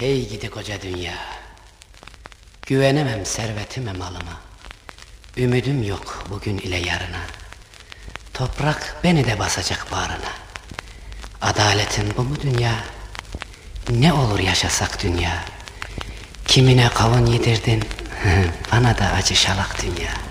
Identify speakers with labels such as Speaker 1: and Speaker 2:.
Speaker 1: Hey gidi koca dünya. Güvenemem servetime malıma. Ümidim yok bugün ile yarına. Toprak beni de basacak bağrına. Adaletin bu mu dünya? Ne olur yaşasak dünya. Kimine kavun yedirdin, bana da acı şalak dünya.